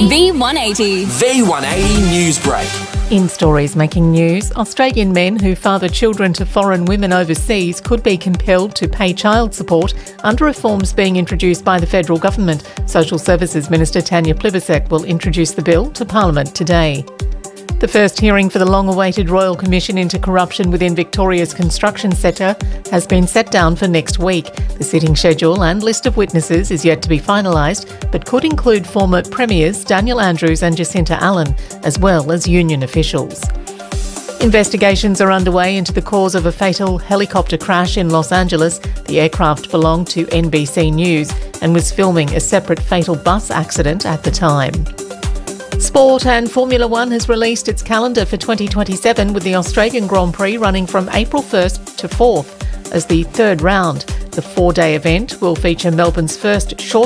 V180. V180 Newsbreak. In stories making news, Australian men who father children to foreign women overseas could be compelled to pay child support under reforms being introduced by the federal government. Social Services Minister Tanya Plibersek will introduce the bill to Parliament today. The first hearing for the long-awaited Royal Commission into Corruption within Victoria's construction sector has been set down for next week. The sitting schedule and list of witnesses is yet to be finalised, but could include former Premiers Daniel Andrews and Jacinta Allen, as well as union officials. Investigations are underway into the cause of a fatal helicopter crash in Los Angeles. The aircraft belonged to NBC News and was filming a separate fatal bus accident at the time. Sport and Formula One has released its calendar for 2027 with the Australian Grand Prix running from April 1st to 4th as the third round. The four-day event will feature Melbourne's first short